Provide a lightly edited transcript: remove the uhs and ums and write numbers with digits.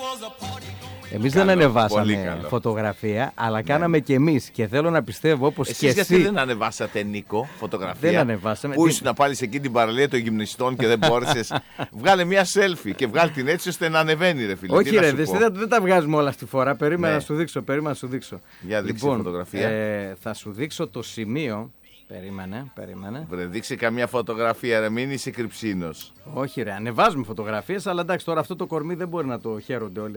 Εμείς δεν ανεβάσαμε φωτογραφία, αλλά κάναμε και εμείς. Και θέλω να πιστεύω, όπως και εσύ. Γιατί δεν ανεβάσατε, Νίκο, φωτογραφία? Δεν ανεβάσαμε. Πού ήσουν να πάλι σε εκείνη την παραλία των γυμναστών και δεν μπόρεσες? Βγάλε μια selfie και βγάλε την έτσι ώστε να ανεβαίνει, ρε φίλε. Όχι, ρε, δεν τα βγάζουμε όλα στη φορά. Περίμενα να σου δείξω. Για δείξε φωτογραφία. Θα σου δείξω το σημείο. Περίμενε. Βρε, δείξε καμία φωτογραφία, ρε, μην είσαι κρυψίνος. Όχι, ρε, ανεβάζουμε φωτογραφίες, αλλά εντάξει, τώρα αυτό το κορμί δεν μπορεί να το χαίρονται όλοι.